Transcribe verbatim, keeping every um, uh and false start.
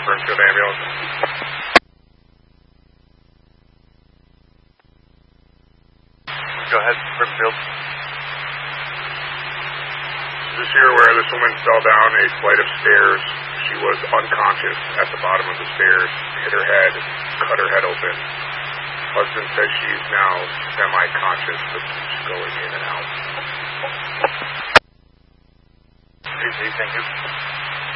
Springfield ambulance. Go ahead, Springfield. Just so you're aware, this woman fell down a flight of stairs. She was unconscious at the bottom of the stairs, hit her head, cut her head open. Husband says she's now semi-conscious, but keeps going in and out. P C, thank you.